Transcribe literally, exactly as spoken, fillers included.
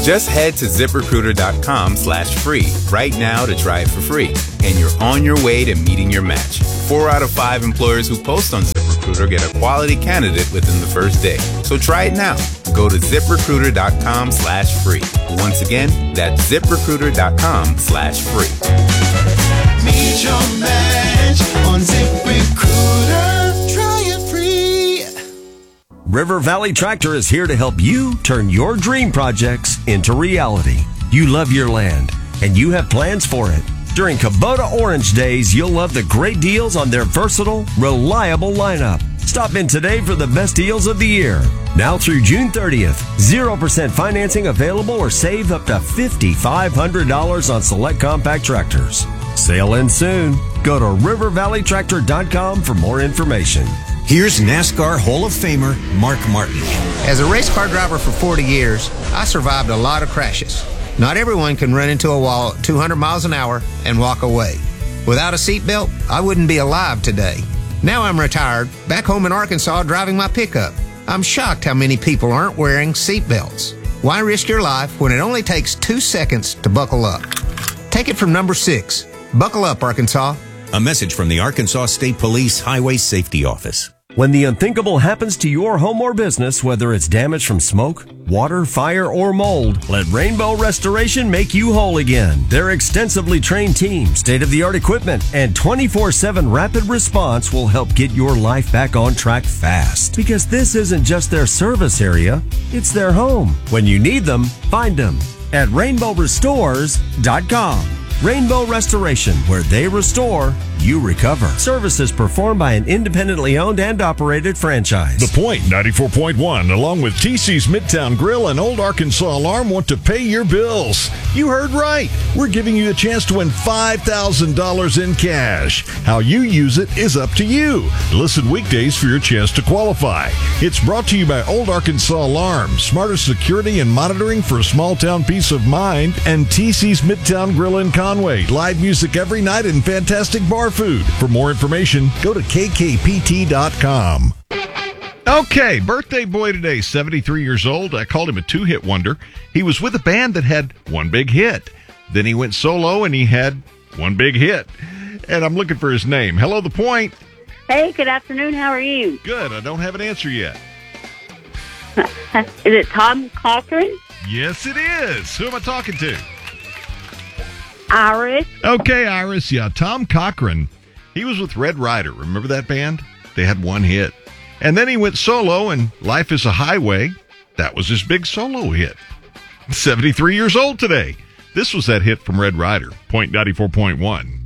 Just head to ZipRecruiter.com slash free right now to try it for free. And you're on your way to meeting your match. Four out of five employers who post on ZipRecruiter get a quality candidate within the first day. So try it now. Go to ZipRecruiter.com slash free. Once again, that's ZipRecruiter.com slash free. Meet your match on ZipRecruiter. Try it free. River Valley Tractor is here to help you turn your dream projects into reality. You love your land, and you have plans for it. During Kubota Orange Days, you'll love the great deals on their versatile, reliable lineup. Stop in today for the best deals of the year. Now through June thirtieth, zero percent financing available or save up to five thousand five hundred dollars on select compact tractors. Sale ends soon. Go to river valley tractor dot com for more information. Here's NASCAR Hall of Famer Mark Martin. As a race car driver for forty years, I survived a lot of crashes. Not everyone can run into a wall at two hundred miles an hour and walk away. Without a seatbelt, I wouldn't be alive today. Now I'm retired, back home in Arkansas driving my pickup. I'm shocked how many people aren't wearing seatbelts. Why risk your life when it only takes two seconds to buckle up? Take it from number six. Buckle up, Arkansas. A message from the Arkansas State Police Highway Safety Office. When the unthinkable happens to your home or business, whether it's damage from smoke, water, fire, or mold, let Rainbow Restoration make you whole again. Their extensively trained team, state-of-the-art equipment, and twenty-four seven rapid response will help get your life back on track fast. Because this isn't just their service area, it's their home. When you need them, find them at rainbow restores dot com. Rainbow Restoration, where they restore, you recover. Services performed by an independently owned and operated franchise. The Point ninety-four point one, along with T C's Midtown Grill and Old Arkansas Alarm, want to pay your bills. You heard right. We're giving you a chance to win five thousand dollars in cash. How you use it is up to you. Listen weekdays for your chance to qualify. It's brought to you by Old Arkansas Alarm, smarter security and monitoring for a small town peace of mind, and T C's Midtown Grill in Conway. Live music every night and fantastic bar food. For more information, go to K K P T dot com. Okay, birthday boy today, seventy-three years old. I called him a two-hit wonder. He was with a band that had one big hit. Then he went solo and he had one big hit. And I'm looking for his name. Hello, The Point. Hey, good afternoon. How are you? Good. I don't have an answer yet. Is it Tom Cochran? Yes, it is. Who am I talking to? Iris. Okay, Iris. Yeah, Tom Cochran. He was with Red Rider. Remember that band? They had one hit. And then he went solo, and Life is a Highway. That was his big solo hit. seventy-three years old today. This was that hit from Red Rider, Point ninety-four point one.